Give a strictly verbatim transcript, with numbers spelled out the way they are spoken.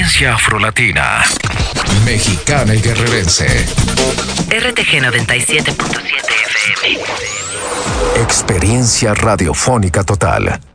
Frecuencia afrolatina, mexicana y guerrerense. R T G noventa y siete punto siete F M. Experiencia radiofónica total.